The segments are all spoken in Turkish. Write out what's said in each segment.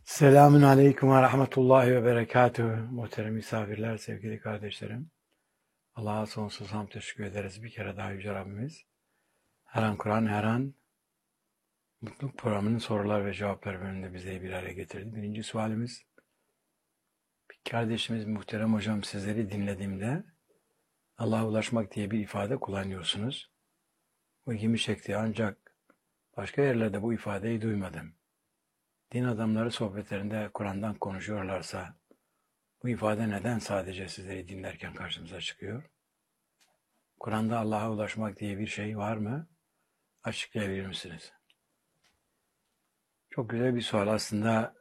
Selamün aleyküm ve rahmetullahi ve berekatühü. Muhterem misafirler, sevgili kardeşlerim. Allah'a sonsuz hamd teşekkür ederiz. Bir kere daha Yüce Rabbimiz. Her an Kur'an, her an Mutluluk Programı'nın sorular ve cevaplar bölümünde bizi bir araya getirdi. Birinci sualimiz, bir kardeşimiz, muhterem hocam, sizleri dinlediğimde Allah'a ulaşmak diye bir ifade kullanıyorsunuz. Bu ilgimi çekti, ancak başka yerlerde bu ifadeyi duymadım. Din adamları sohbetlerinde Kur'an'dan konuşuyorlarsa bu ifade neden sadece sizleri dinlerken karşımıza çıkıyor? Kur'an'da Allah'a ulaşmak diye bir şey var mı? Açıklayabilir misiniz? Çok güzel bir sual aslında.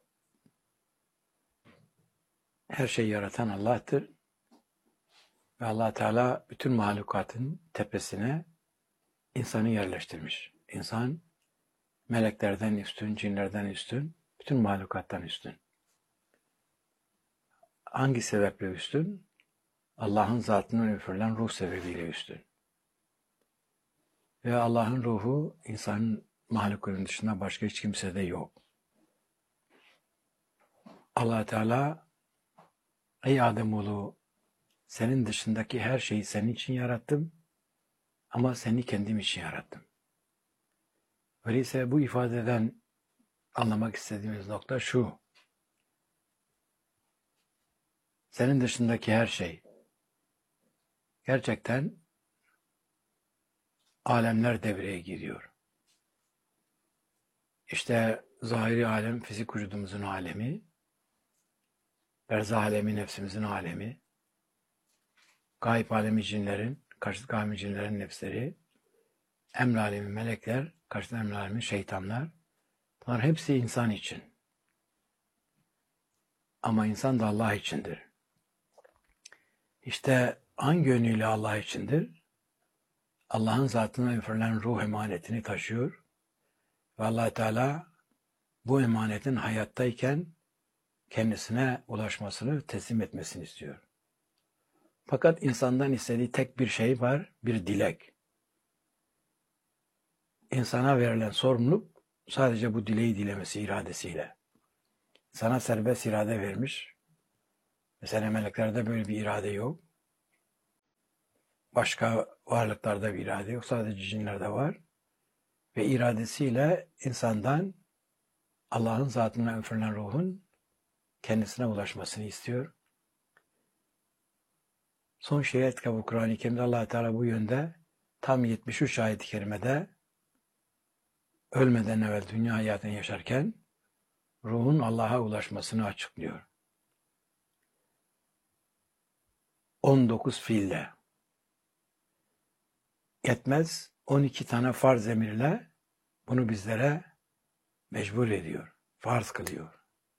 Her şeyi yaratan Allah'tır. Ve Allah Teala bütün mahlukatın tepesine insanı yerleştirmiş. İnsan meleklerden üstün, cinlerden üstün, bütün mahlukattan üstün. Hangi sebeple üstün? Allah'ın zatından üfürülen ruh sebebiyle üstün. Ve Allah'ın ruhu insanın mahlukların dışında başka hiç kimsede yok. Allah Teala, ey Ademoğlu, senin dışındaki her şeyi senin için yarattım ama seni kendim için yarattım. Öyleyse bu ifadeden anlamak istediğimiz nokta şu: senin dışındaki her şey gerçekten alemler devreye giriyor. İşte zahiri alem, fizik vücudumuzun alemi, berzah alemi, nefsimizin alemi, gayb alemi cinlerin, karşıt alemi cinlerin nefsleri, emr alemi melekler, karşıt emr alemi şeytanlar. Bunlar hepsi insan için. Ama insan da Allah içindir. İşte hangi yönüyle Allah içindir? Allah'ın zatına üfürülen ruh emanetini taşıyor ve Allah Teala bu emanetin hayattayken kendisine ulaşmasını, teslim etmesini istiyor. Fakat insandan istediği tek bir şey var, bir dilek. İnsana verilen sorumluluk sadece bu dileği dilemesi iradesiyle. Sana serbest irade vermiş. Mesela meleklerde böyle bir irade yok. Başka varlıklarda bir irade yok. Sadece cinlerde var. Ve iradesiyle insandan Allah'ın zatına üfürülen ruhun kendisine ulaşmasını istiyor. Son şeriat kitabı Kur'an-ı Kerim'de Allah Teala bu yönde tam 73 ayet-i kerimede ölmeden evvel dünya hayatını yaşarken ruhun Allah'a ulaşmasını açıklıyor. 19 fiille. Yetmez, 12 tane farz emirle bunu bizlere mecbur ediyor, farz kılıyor.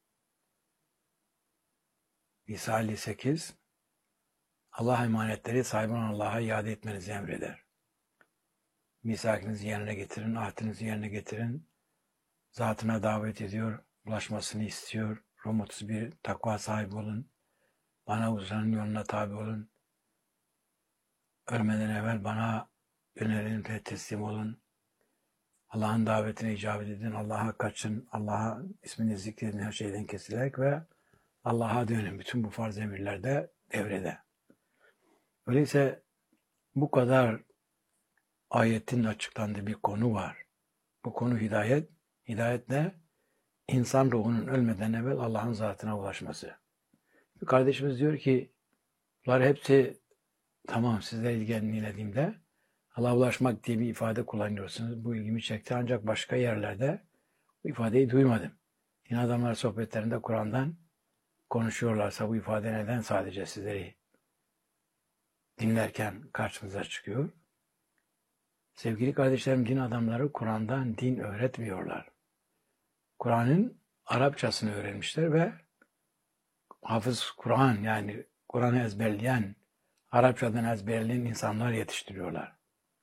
İsa 58, Allah emanetleri sahibine Allah'a iade etmenizi emreder. Misakınızı yerine getirin, ahdinizi yerine getirin. Zatına davet ediyor, ulaşmasını istiyor. Rum 31, takva sahibi olun. Bana uzanan yoluna tabi olun. Ölmeden evvel bana yönelin ve teslim olun. Allah'ın davetine icabet edin, Allah'a kaçın, Allah'a ismini zikredin her şeyden kesilerek ve Allah'a dönün. Bütün bu farz emirler de devrede. Öyleyse bu kadar ayetin açıklandığı bir konu var. Bu konu hidayet. Hidayet ne? İnsan ruhunun ölmeden evvel Allah'ın zatına ulaşması. Bir kardeşimiz diyor ki, bunlar hepsi tamam, sizle ilgilendiğimde Allah'a ulaşmak diye bir ifade kullanıyorsunuz. Bu ilgimi çekti, ancak başka yerlerde bu ifadeyi duymadım. Din adamlar sohbetlerinde Kur'an'dan konuşuyorlarsa bu ifade neden sadece sizleri dinlerken karşımıza çıkıyor? Sevgili kardeşlerim, din adamları Kur'an'dan din öğretmiyorlar. Kur'an'ın Arapçasını öğrenmişler ve hafız Kur'an, yani Kur'an'ı ezberleyen, Arapçadan ezberleyen insanlar yetiştiriyorlar.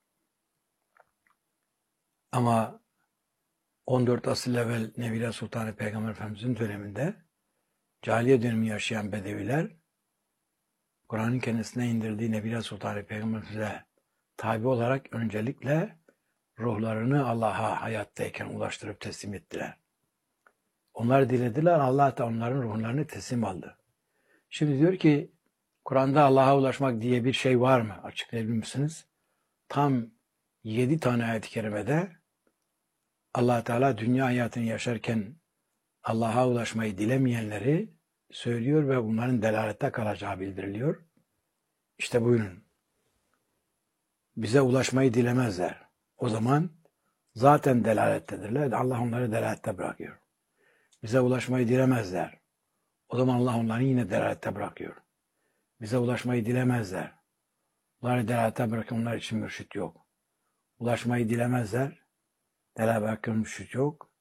Ama 14 asır evvel Nebile Sultanı Peygamber Efendimiz'in döneminde cahiliye dönemi yaşayan Bedeviler Kur'an'ın kendisine indirdiği Nebile Sultanı Peygamber Efendimiz'e tabi olarak öncelikle ruhlarını Allah'a hayattayken ulaştırıp teslim ettiler. Onlar dilediler, Allah da onların ruhlarını teslim aldı. Şimdi diyor ki, Kur'an'da Allah'a ulaşmak diye bir şey var mı? Açıklayabilir misiniz? Tam 7 tane ayet-i kerimede Allah Teala dünya hayatını yaşarken Allah'a ulaşmayı dilemeyenleri söylüyor ve bunların delalette kalacağı bildiriliyor. İşte buyurun. Bize ulaşmayı dilemezler. O zaman zaten delalettedirler. Allah onları delalette bırakıyor. Bize ulaşmayı dilemezler. O zaman Allah onları yine delalette bırakıyor. Bize ulaşmayı dilemezler. Onları delalette bırakıyor. Onlar için mürşit yok. Ulaşmayı dilemezler. Delalette bırakıyor, mürşit yok.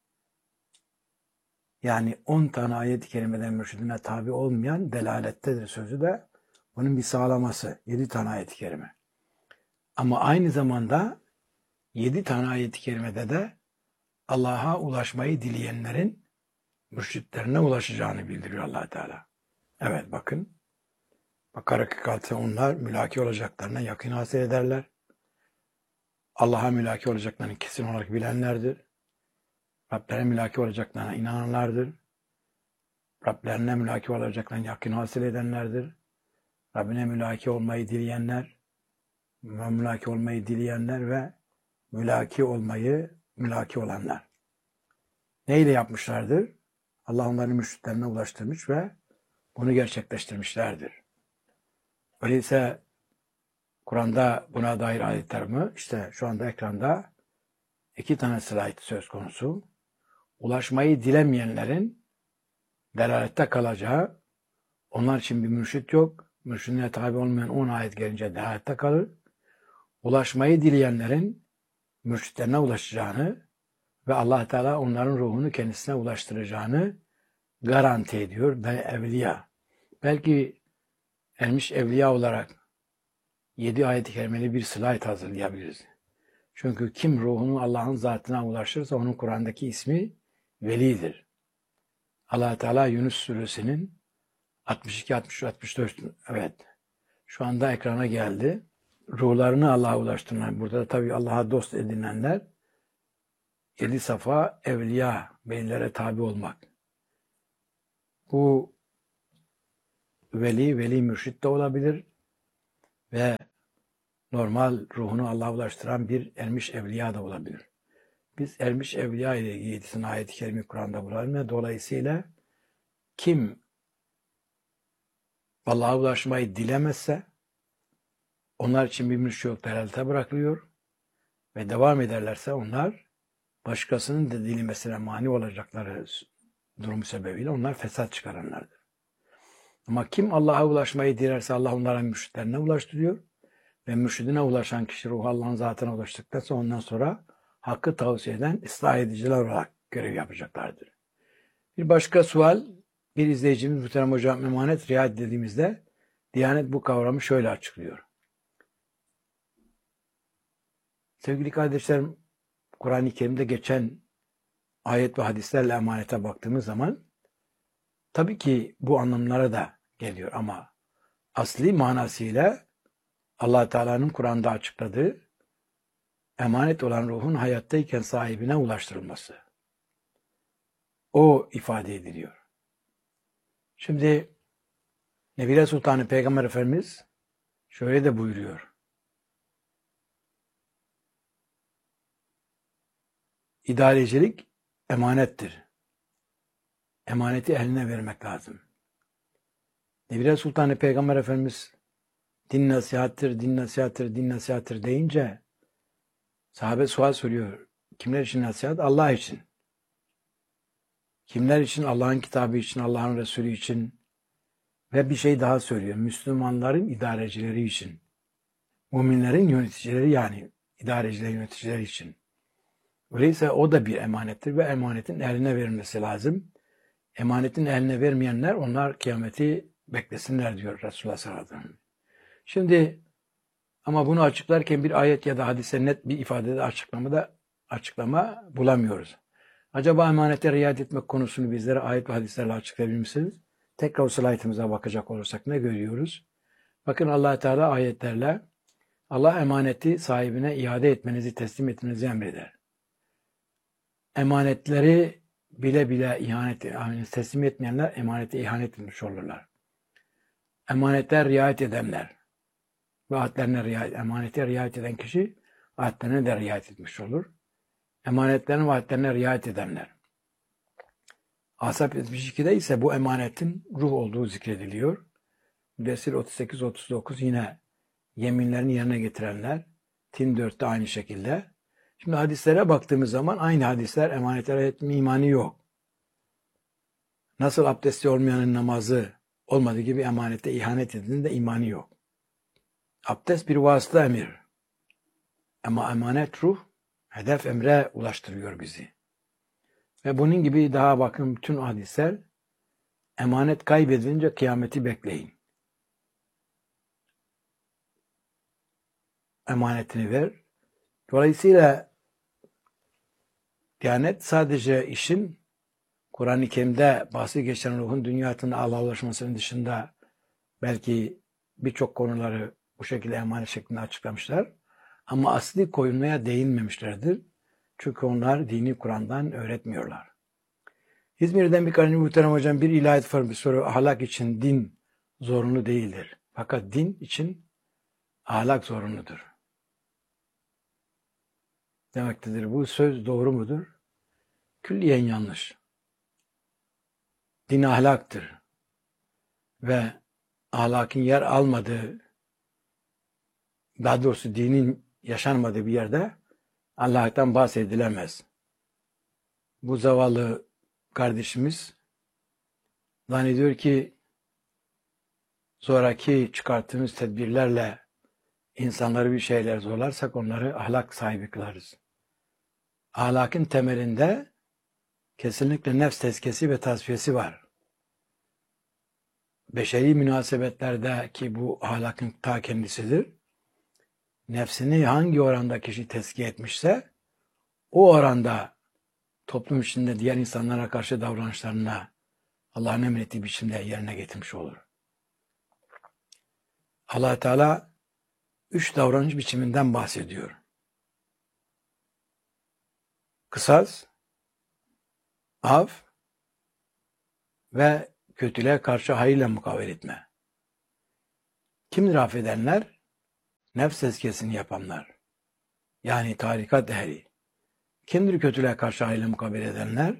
Yani 10 tane ayet-i kerimeden mürşidine tabi olmayan delalettedir sözü de bunun bir sağlaması. 7 tane ayet-i kerime. Ama aynı zamanda 7 tane ayet-i kerimede de Allah'a ulaşmayı dileyenlerin mürşitlerine ulaşacağını bildiriyor Allah Teala. Evet bakın. Bakara 46'da onlar mülaki olacaklarına yakın hasıl ederler. Allah'a mülaki olacaklarını kesin olarak bilenlerdir. Rablerine mülaki olacaklarına inananlardır. Rablerine mülaki olacaklarına yakın hasıl edenlerdir. Rabbine mülaki olmayı dileyenler, mülaki olmayı dileyenler ve mülaki olanlar. Neyle yapmışlardır? Allah onların mürşitlerine ulaştırmış ve bunu gerçekleştirmişlerdir. Öyleyse Kur'an'da buna dair ayetler mi? İşte şu anda ekranda 2 tane slide söz konusu. Ulaşmayı dilemeyenlerin delalette kalacağı, onlar için bir mürşit yok. Mürşidine tabi olmayan 10 ayet gelince delalette kalır. Ulaşmayı dileyenlerin mürşitlerine ulaşacağını ve Allah Teala onların ruhunu kendisine ulaştıracağını garanti ediyor ve evliya. Belki ermiş evliya olarak 7 ayet-i kerimeli bir slide hazırlayabiliriz. Çünkü kim ruhunu Allah'ın zatına ulaşırsa onun Kur'an'daki ismi velidir. Allah Teala Yunus suresinin 62, 63, 64 evet şu anda ekrana geldi. Ruhlarını Allah'a ulaştıranlar. Burada da tabii Allah'a dost edinenler 7 safa evliya, beylere tabi olmak. Bu veli mürşit de olabilir ve normal ruhunu Allah'a ulaştıran bir ermiş evliya da olabilir. Biz ermiş evliya ile ilgili ayet-i kerime Kur'an'da bulunmuyor. Dolayısıyla kim Allah'a ulaşmayı dilemezse onlar için bir mürşit yok, delalete bırakılıyor ve devam ederlerse onlar başkasının da dilemesine mani olacakları durum sebebiyle onlar fesat çıkaranlardır. Ama kim Allah'a ulaşmayı dilerse Allah onlara mürşitlerine ulaştırıyor ve mürşidine ulaşan kişi ruhu Allah'ın zatına ulaştıktan sonra ondan sonra hakkı tavsiye eden ıslah ediciler olarak görev yapacaklardır. Bir başka sual, bir izleyicimiz muhterem hocam emanet riayet dediğimizde Diyanet bu kavramı şöyle açıklıyor. Sevgili kardeşlerim, Kur'an-ı Kerim'de geçen ayet ve hadislerle emanete baktığımız zaman tabii ki bu anlamlara da geliyor ama asli manasıyla Allah Teala'nın Kur'an'da açıkladığı emanet olan ruhun hayattayken sahibine ulaştırılması. O ifade ediliyor. Şimdi Nebile Sultanı Peygamber Efendimiz şöyle de buyuruyor. İdarecilik emanettir. Emaneti eline vermek lazım. Nebile Sultanı Peygamber Efendimiz din nasihattır, din nasihattır, din nasihattır deyince sahabe sual soruyor. Kimler için nasihat? Allah için. Kimler için? Allah'ın kitabı için, Allah'ın Resulü için ve bir şey daha söylüyor. Müslümanların idarecileri için. Müminlerin yöneticileri yani idareciler, yöneticiler için. Öyleyse o da bir emanettir ve emanetin eline verilmesi lazım. Emanetin eline vermeyenler onlar kıyameti beklesinler diyor Resulullah sallallahu aleyhi ve sellem. Şimdi ama bunu açıklarken bir ayet ya da hadise net bir ifadede açıklama bulamıyoruz. Acaba emanete riayet etmek konusunu bizlere ayet ve hadislerle açıklayabilir misiniz? Tekrar o slaytımıza bakacak olursak ne görüyoruz? Bakın Allah Teala ayetlerle Allah emaneti sahibine iade etmenizi, teslim etmenizi emreder. Emanetleri bile bile teslim etmeyenler emanete ihanet etmiş olurlar. Emanete riayet edenler ve emanete riayet eden kişi ahdlerine de riayet etmiş olur. Emanetlerin ve ahdlerine riayet edenler. Ahzab 72'de ise bu emanetin ruh olduğu zikrediliyor. Müddessir 38-39 yine yeminlerini yerine getirenler. Tin 4'te aynı şekilde. Şimdi hadislere baktığımız zaman aynı hadisler emanete riayet etme imanı yok. Nasıl abdesti olmayanın namazı olmadığı gibi emanete ihanet edildiğinde de imanı yok. Abdest bir vasıta emir. Ama emanet ruh, hedef emre ulaştırıyor bizi. Ve bunun gibi daha bakın bütün hadisler emanet kaybedilince kıyameti bekleyin. Emanetini ver. Dolayısıyla Diyanet sadece işin Kur'an-ı Kerim'de bahsi geçen ruhun dünya hayatında Allah'a ulaşmasının dışında belki birçok konuları bu şekilde emanet şeklinde açıklamışlar. Ama asli koyulmaya değinmemişlerdir. Çünkü onlar dini Kur'an'dan öğretmiyorlar. İzmir'den bir kardeşim muhterem hocam bir ilahiyat formu soru. Ahlak için din zorunlu değildir. Fakat din için ahlak zorunludur. Demektedir. Bu söz doğru mudur? Külliyen yanlış. Din ahlaktır. Ve ahlakın yer almadığı, daha doğrusu dinin yaşanmadığı bir yerde Allah'tan bahsedilemez. Bu zavallı kardeşimiz zannediyor ki sonraki çıkarttığımız tedbirlerle insanları bir şeyler zorlarsak onları ahlak sahibi kılarız. Ahlakın temelinde kesinlikle nefs tezkiyesi ve tasfiyesi var. Beşeri münasebetlerdeki bu ahlakın ta kendisidir. Nefsini hangi oranda kişi tezkiye etmişse o oranda toplum içinde diğer insanlara karşı davranışlarına Allah'ın emrettiği biçimde yerine getirmiş olur. Allah Teala 3 davranış biçiminden bahsediyor. Kısas, af ve kötülüğe karşı hayırla mukavele etme. Kimdir affedenler? Nefs tezkiyesini yapanlar. Yani tarikat ehli. Kimdir kötülüğe karşı hayırla mukabele edenler?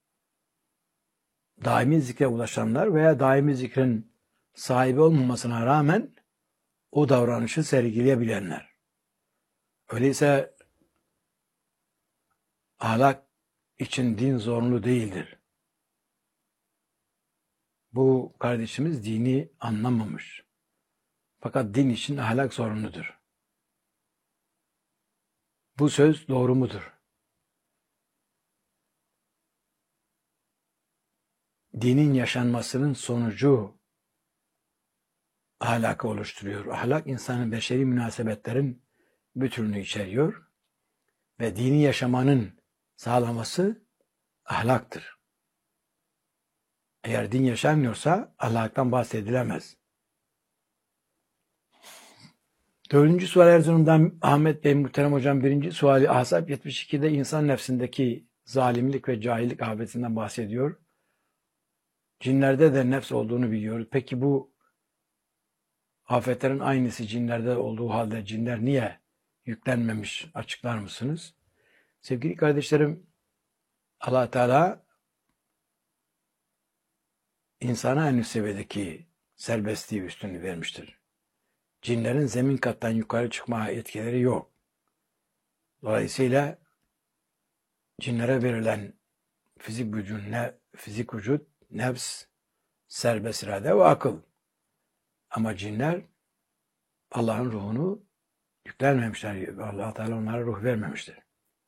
Daimi zikre ulaşanlar veya daimi zikrin sahibi olmamasına rağmen o davranışı sergileyebilenler. Öyleyse ahlak için din zorunlu değildir. Bu kardeşimiz dini anlamamış. Fakat din için ahlak zorunludur. Bu söz doğru mudur? Dinin yaşanmasının sonucu ahlakı oluşturuyor. Ahlak insanın beşeri münasebetlerin bütününü içeriyor ve dini yaşamanın sağlaması ahlaktır. Eğer din yaşanmıyorsa ahlaktan bahsedilemez. 4. sual Erzurum'dan Ahmet Bey muhterem hocam 1. suali Ahzab 72'de insan nefsindeki zalimlik ve cahillik afetinden bahsediyor. Cinlerde de nefs olduğunu biliyoruz. Peki bu afetlerin aynısı cinlerde olduğu halde cinler niye yüklenmemiş? Açıklar mısınız? Sevgili kardeşlerim, Allah Teala insana en üst seviyedeki serbestliği üstünlüğü vermiştir. Cinlerin zemin kattan yukarı çıkma yetkileri yok. Dolayısıyla cinlere verilen fizik vücut, nefs, serbest irade ve akıl. Ama cinler Allah'ın ruhunu yüklenmemişler. Allah Teala onlara ruh vermemiştir.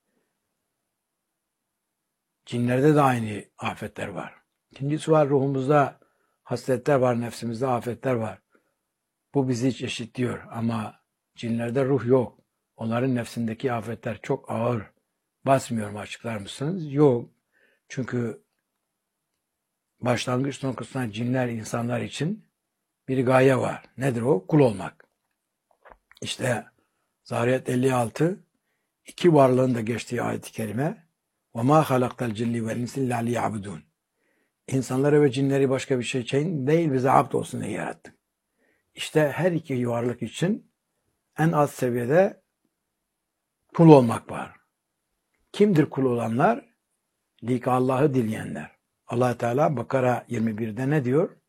Cinlerde de aynı afetler var. İkincisi var, ruhumuzda hasletler var, nefsimizde afetler var. Bu bizi hiç eşitliyor ama cinlerde ruh yok. Onların nefsindeki afetler çok ağır. Basmıyor mu, açıklar mısınız? Yok. Çünkü başlangıç noktasında cinler insanlar için bir gaye var. Nedir o? Kul olmak. İşte Zariyat 56 iki varlığın da geçtiği ayet-i kerime وَمَا خَلَقْتَ الْجِنِّ وَالْاِنْسِ اِلَّا لِيَعْبُدُونَ İnsanları ve cinleri başka bir şey için değil, bize abd olsun diye yarattık. İşte her iki varlık için en alt seviyede kul olmak var. Kimdir kul olanlar? Lika Allah'ı dileyenler. Allah Teala Bakara 21'de ne diyor?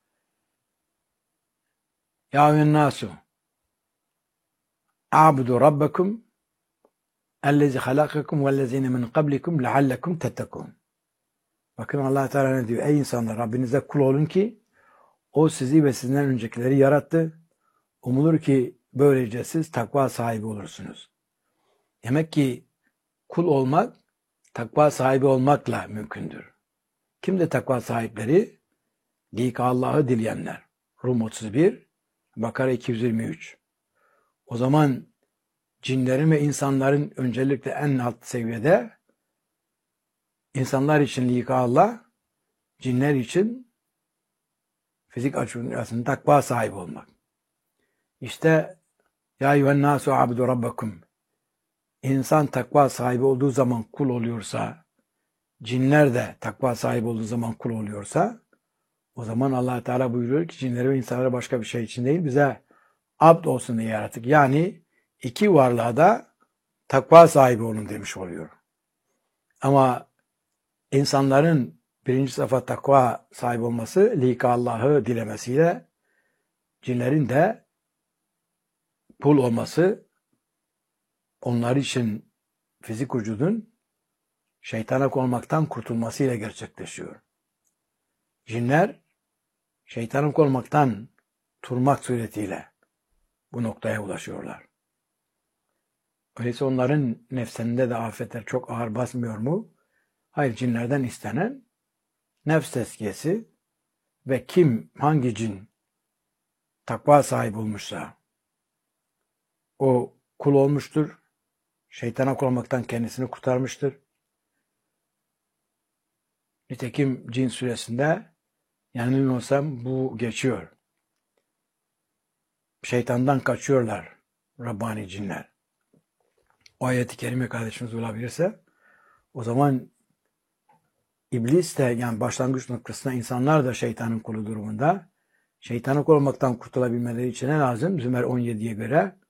Ya eyyühennâsu a'budu rabbakum ellezî halakakum vellezîne min qablikum leallekum tettekûn. Bakın Allah Teala ne diyor? Ey insanlar, Rabbinize kul olun ki o sizi ve sizden öncekileri yarattı. Umulur ki böylece siz takva sahibi olursunuz. Demek ki kul olmak takva sahibi olmakla mümkündür. Kimdir takva sahipleri? Lika Allah'ı dileyenler. Rum 31, Bakara 223. O zaman cinlerin ve insanların öncelikle en alt seviyede, insanlar için lika Allah, cinler için fizik açısından takva sahibi olmak. İşte ya eyyühennâsu a'budu rabbakum. İnsan takva sahibi olduğu zaman kul oluyorsa, cinler de takva sahibi olduğu zaman kul oluyorsa, o zaman Allah Teala buyuruyor ki cinleri ve insanları başka bir şey için değil, bize abd olsun diye yarattık. Yani iki varlığa da takva sahibi olun demiş oluyor. Ama insanların birinci sıfat takva sahibi olması, lika Allah'ı dilemesiyle, cinlerin de kul olması, onlar için fizik vücudun şeytana olmaktan kurtulmasıyla gerçekleşiyor. Cinler şeytana olmaktan turmak suretiyle bu noktaya ulaşıyorlar. Öyleyse onların nefsinde de afetler çok ağır basmıyor mu? Hayır, cinlerden istenen nefs tezkiyesi ve hangi cin takva sahibi olmuşsa o kul olmuştur, şeytana kul olmaktan kendisini kurtarmıştır. Nitekim Cin suresinde, yanılmıyorsam bu geçiyor. Şeytandan kaçıyorlar Rabbani cinler. O ayeti kerime kardeşimiz bulabilirse, o zaman İblis de, yani başlangıç noktasında insanlar da şeytanın kulu durumunda. Şeytanın kul olmaktan kurtulabilmeleri için ne lazım? Zümer 17'ye göre